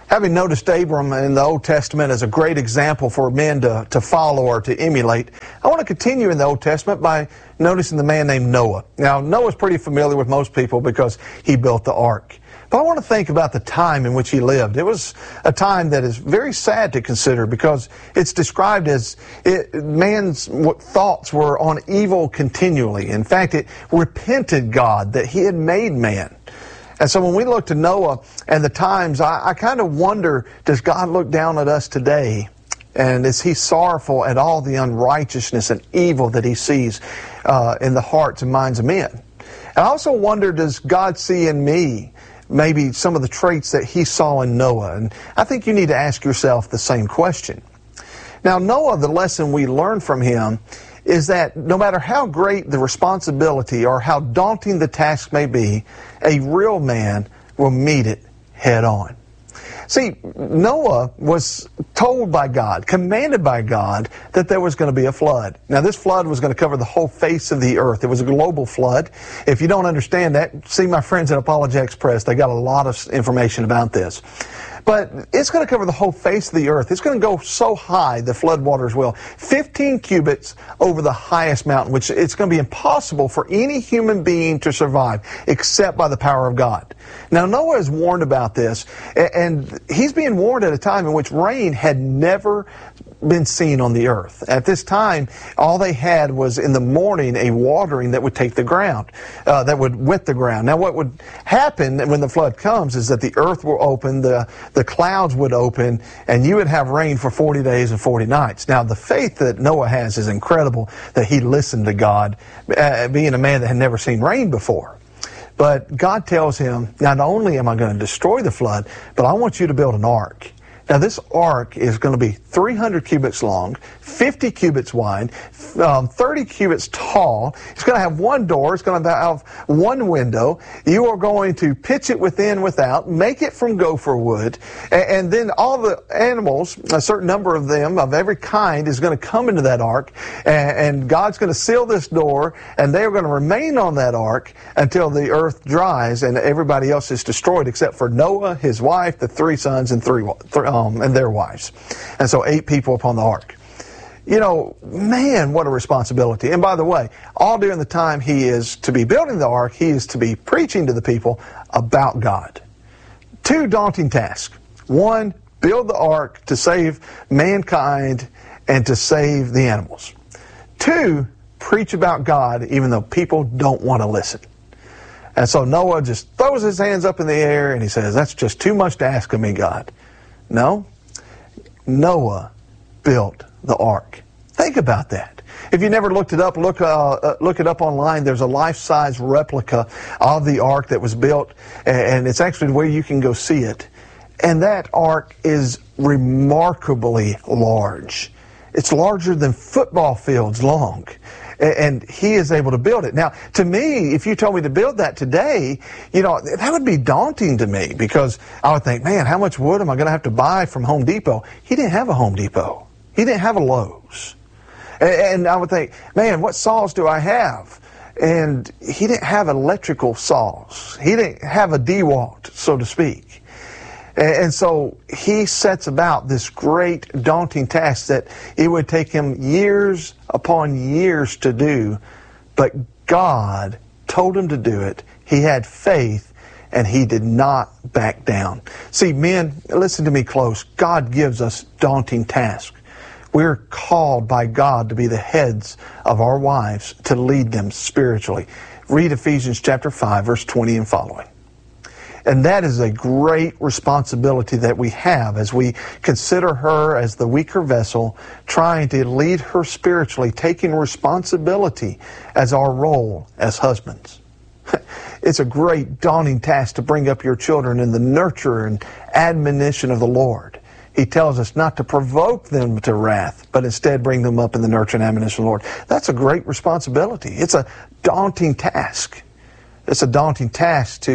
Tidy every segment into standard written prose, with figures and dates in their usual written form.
Having noticed Abram in the Old Testament as a great example for men to follow or to emulate, I want to continue in the Old Testament by noticing the man named Noah. Now, Noah's pretty familiar with most people because he built the ark. But I want to think about the time in which he lived. It was a time that is very sad to consider because it's described as man's thoughts were on evil continually. In fact, it repented God that he had made man. And so when we look to Noah and the times, I kind of wonder, does God look down at us today? And is he sorrowful at all the unrighteousness and evil that he sees in the hearts and minds of men? And I also wonder, does God see in me maybe some of the traits that he saw in Noah? And I think you need to ask yourself the same question. Now, Noah, the lesson we learn from him is that no matter how great the responsibility or how daunting the task may be, a real man will meet it head on. See, Noah was told by God, commanded by God, that there was going to be a flood. Now, this flood was going to cover the whole face of the earth. It was a global flood. If you don't understand that, see my friends at Apologetics Press. They got a lot of information about this. But it's going to cover the whole face of the earth. It's going to go so high, the flood waters will, 15 cubits over the highest mountain, which it's going to be impossible for any human being to survive except by the power of God. Now, Noah is warned about this, and he's being warned at a time in which rain had never been seen on the earth. At this time, all they had was in the morning a watering that would take the ground, that would wet the ground. Now, what would happen when the flood comes is that the earth will open, the clouds would open, and you would have rain for 40 days and 40 nights. Now, the faith that Noah has is incredible, that he listened to God, being a man that had never seen rain before. But God tells him, not only am I going to destroy the flood, but I want you to build an ark. Now, this ark is going to be 300 cubits long, 50 cubits wide, 30 cubits tall. It's going to have one door. It's going to have one window. You are going to pitch it within, without, make it from gopher wood, and then all the animals, a certain number of them, of every kind, is going to come into that ark, and God's going to seal this door, and they are going to remain on that ark until the earth dries and everybody else is destroyed except for Noah, his wife, the 3 sons, and and their wives. And so 8 people upon the ark. You know, man, what a responsibility. And by the way, all during the time he is to be building the ark, he is to be preaching to the people about God. 2 daunting tasks. 1, build the ark to save mankind and to save the animals. 2, preach about God even though people don't want to listen. And so Noah just throws his hands up in the air and he says, that's just too much to ask of me, God. No, Noah built the ark. Think about that. If you never looked it up, look it up online. There's a life-size replica of the ark that was built, and it's actually where you can go see it. And that ark is remarkably large. It's larger than football fields long. And he is able to build it. Now, to me, if you told me to build that today, you know, that would be daunting to me because I would think, man, how much wood am I going to have to buy from Home Depot? He didn't have a Home Depot. He didn't have a Lowe's. And I would think, man, what saws do I have? And he didn't have electrical saws. He didn't have a DeWalt, so to speak. And so he sets about this great daunting task that it would take him years upon years to do, but God told him to do it. He had faith, and he did not back down. See, men, listen to me close. God gives us daunting tasks. We're called by God to be the heads of our wives, to lead them spiritually. Read Ephesians chapter 5, verse 20 and following. And that is a great responsibility that we have as we consider her as the weaker vessel, trying to lead her spiritually, taking responsibility as our role as husbands. It's a great daunting task to bring up your children in the nurture and admonition of the Lord. He tells us not to provoke them to wrath, but instead bring them up in the nurture and admonition of the Lord. That's a great responsibility. It's a daunting task. It's a daunting task to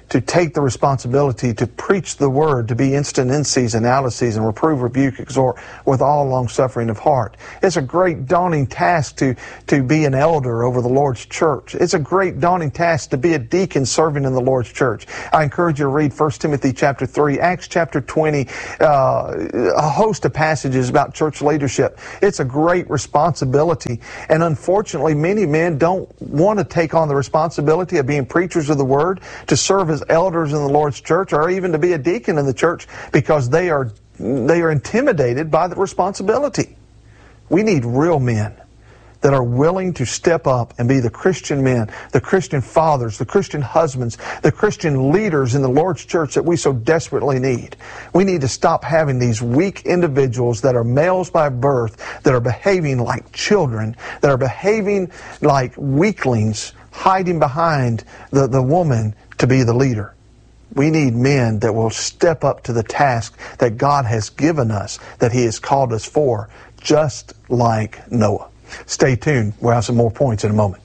take the responsibility to preach the word, to be instant in season, out of season, reprove, rebuke, exhort with all long-suffering of heart. It's a great daunting task to be an elder over the Lord's church. It's a great daunting task to be a deacon serving in the Lord's church. I encourage you to read 1 Timothy chapter 3, Acts chapter 20, a host of passages about church leadership. It's a great responsibility, and unfortunately many men don't want to take on the responsibility of being preachers of the word, to serve as elders in the Lord's church, or even to be a deacon in the church, because they are intimidated by the responsibility. We need real men that are willing to step up and be the Christian men, the Christian fathers, the Christian husbands, the Christian leaders in the Lord's church that we so desperately need. We need to stop having these weak individuals that are males by birth, that are behaving like children, that are behaving like weaklings, hiding behind the woman to be the leader. We need men that will step up to the task that God has given us, that He has called us for, just like Noah. Stay tuned. We'll have some more points in a moment.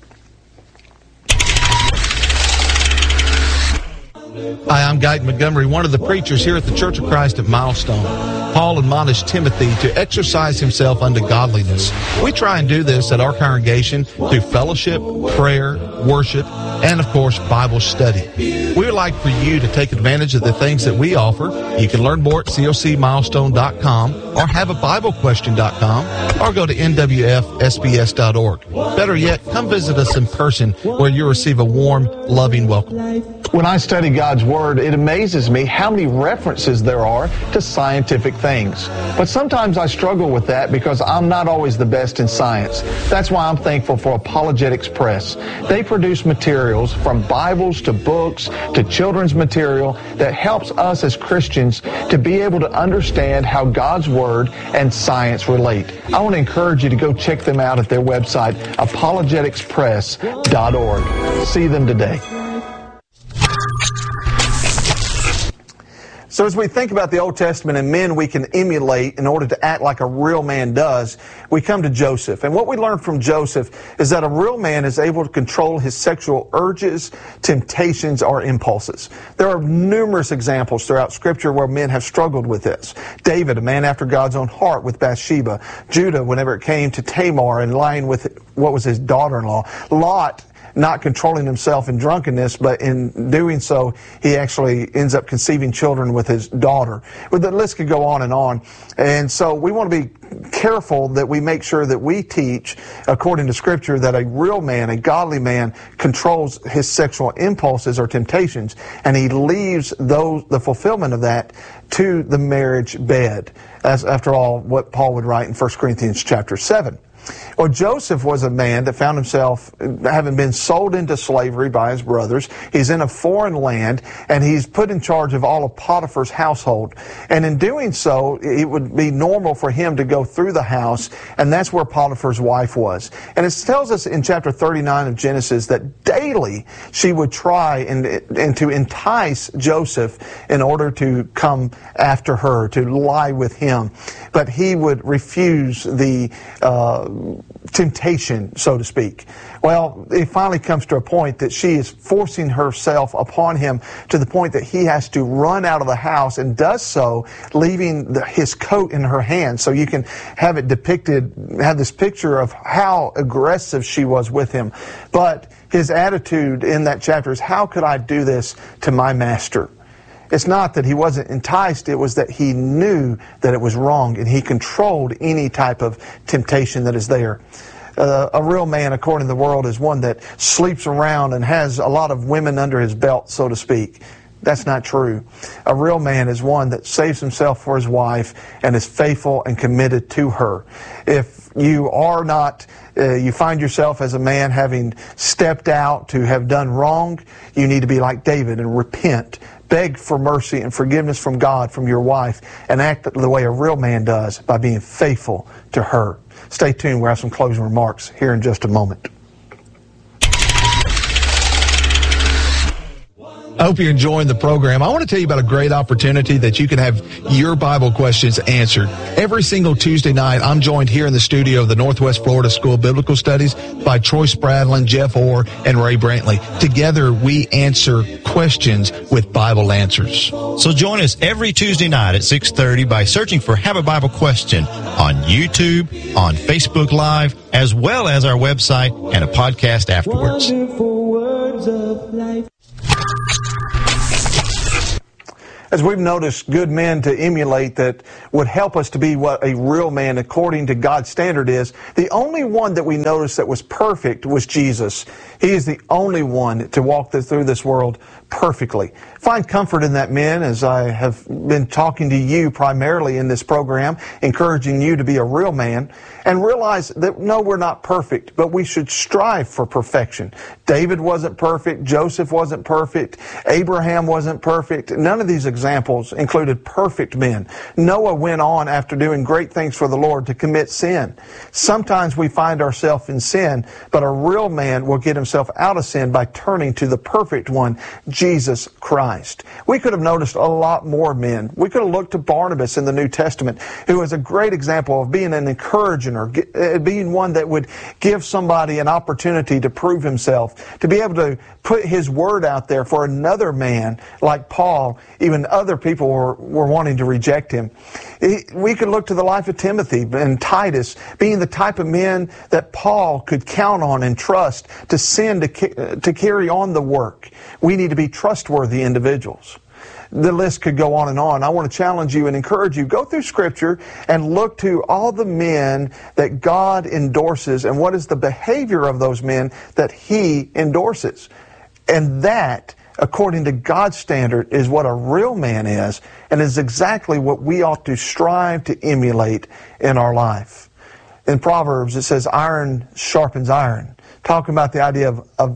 Hi, I'm Guyton Montgomery, one of the preachers here at the Church of Christ at Milestone. Paul admonished Timothy to exercise himself unto godliness. We try and do this at our congregation through fellowship, prayer, worship, and of course, Bible study. We would like for you to take advantage of the things that we offer. You can learn more at cocmilestone.com or haveabiblequestion.com or go to nwfsbs.org. Better yet, come visit us in person where you'll receive a warm, loving welcome. When I study God's Word, it amazes me how many references there are to scientific things. But sometimes I struggle with that because I'm not always the best in science. That's why I'm thankful for Apologetics Press. They produce materials from Bibles to books to children's material that helps us as Christians to be able to understand how God's Word and science relate. I want to encourage you to go check them out at their website, apologeticspress.org. See them today. So as we think about the Old Testament and men we can emulate in order to act like a real man does, we come to Joseph. And what we learn from Joseph is that a real man is able to control his sexual urges, temptations, or impulses. There are numerous examples throughout Scripture where men have struggled with this. David, a man after God's own heart, with Bathsheba. Judah, whenever it came to Tamar and lying with what was his daughter-in-law. Lot, not controlling himself in drunkenness, but in doing so, he actually ends up conceiving children with his daughter. But the list could go on and on. And so we want to be careful that we make sure that we teach, according to Scripture, that a real man, a godly man, controls his sexual impulses or temptations, and he leaves the fulfillment of that to the marriage bed. That's, after all, what Paul would write in 1 Corinthians chapter 7. Well, Joseph was a man that found himself having been sold into slavery by his brothers. He's in a foreign land, and he's put in charge of all of Potiphar's household. And in doing so, it would be normal for him to go through the house, and that's where Potiphar's wife was. And it tells us in chapter 39 of Genesis that daily she would try and to entice Joseph in order to come after her, to lie with him. But he would refuse the temptation, so to speak. Well, it finally comes to a point that she is forcing herself upon him to the point that he has to run out of the house, and does so leaving his coat in her hand. So you can have it depicted, have this picture of how aggressive she was with him. But his attitude in that chapter is, how could I do this to my master? It's not that he wasn't enticed, it was that he knew that it was wrong, and he controlled any type of temptation that is there. A real man, according to the world, is one that sleeps around and has a lot of women under his belt, so to speak. That's not true. A real man is one that saves himself for his wife and is faithful and committed to her. If you are not, you find yourself as a man having stepped out to have done wrong, you need to be like David and repent. Beg for mercy and forgiveness from God, from your wife, and act the way a real man does, by being faithful to her. Stay tuned. We'll have some closing remarks here in just a moment. I hope you're enjoying the program. I want to tell you about a great opportunity that you can have your Bible questions answered. Every single Tuesday night, I'm joined here in the studio of the Northwest Florida School of Biblical Studies by Troy Spradlin, Jeff Orr, and Ray Brantley. Together, we answer questions with Bible answers. So join us every Tuesday night at 6:30 by searching for Have a Bible Question on YouTube, on Facebook Live, as well as our website and a podcast afterwards. Wonderful words of life. As we've noticed good men to emulate that would help us to be what a real man according to God's standard is, the only one that we noticed that was perfect was Jesus. He is the only one to walk through this world perfectly. Find comfort in that, men, as I have been talking to you primarily in this program, encouraging you to be a real man, and realize that, no, we're not perfect, but we should strive for perfection. David wasn't perfect. Joseph wasn't perfect. Abraham wasn't perfect. None of these examples included perfect men. Noah went on after doing great things for the Lord to commit sin. Sometimes we find ourselves in sin, but a real man will get himself out of sin by turning to the perfect one, Jesus Christ. We could have noticed a lot more men. We could have looked to Barnabas in the New Testament, who is a great example of being an encourager, being one that would give somebody an opportunity to prove himself, to be able to put his word out there for another man like Paul. Even other people were wanting to reject him. We could look to the life of Timothy and Titus, being the type of men that Paul could count on and trust to send to carry on the work. We need to be trustworthy individuals. The list could go on and on. I want to challenge you and encourage you. Go through Scripture and look to all the men that God endorses and what is the behavior of those men that He endorses. And that, according to God's standard, is what a real man is, and is exactly what we ought to strive to emulate in our life. In Proverbs, it says, iron sharpens iron, talking about the idea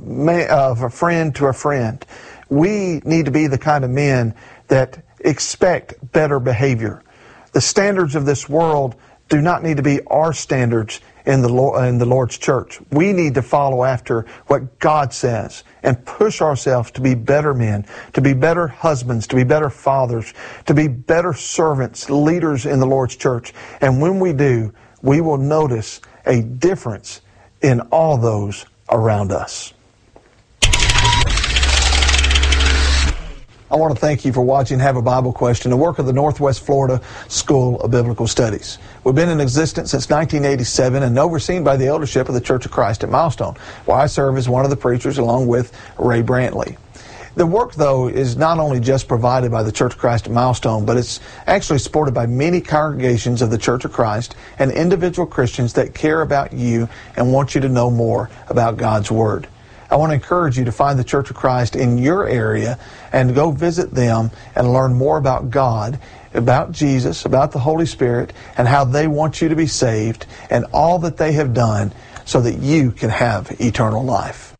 of a friend to a friend. We need to be the kind of men that expect better behavior. The standards of this world do not need to be our standards in the Lord's church. We need to follow after what God says and push ourselves to be better men, to be better husbands, to be better fathers, to be better servants, leaders in the Lord's church. And when we do, we will notice a difference in all those around us. I want to thank you for watching Have a Bible Question, a work of the Northwest Florida School of Biblical Studies. We've been in existence since 1987 and overseen by the eldership of the Church of Christ at Milestone, where I serve as one of the preachers along with Ray Brantley. The work, though, is not only just provided by the Church of Christ at Milestone, but it's actually supported by many congregations of the Church of Christ and individual Christians that care about you and want you to know more about God's Word. I want to encourage you to find the Church of Christ in your area and go visit them and learn more about God, about Jesus, about the Holy Spirit, and how they want you to be saved and all that they have done so that you can have eternal life.